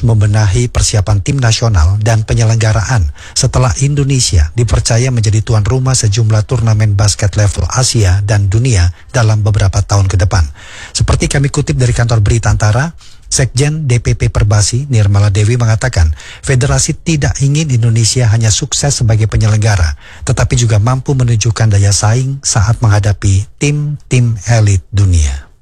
terus membenahi persiapan tim nasional dan penyelenggaraan setelah Indonesia dipercaya menjadi tuan rumah sejumlah turnamen basket level Asia dan dunia dalam beberapa tahun ke depan. Seperti kami kutip dari kantor berita Antara, Sekjen DPP Perbasi Nirmala Dewi mengatakan, federasi tidak ingin Indonesia hanya sukses sebagai penyelenggara, tetapi juga mampu menunjukkan daya saing saat menghadapi tim-tim elit dunia.